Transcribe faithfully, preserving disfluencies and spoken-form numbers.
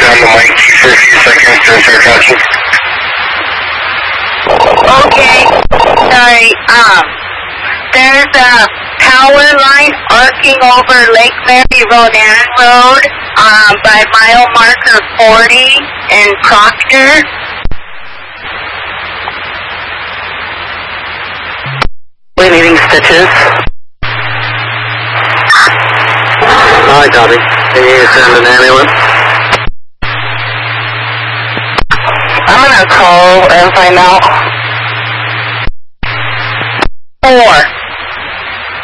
on the mic for a few seconds to start talking. Okay, sorry, um, there's a power line arcing over Lake Mary Ronan Road, um, by mile marker forty in Proctor. We're needing stitches. Hi, copy. Can you send an ambulance? I'm gonna call and find out. Four.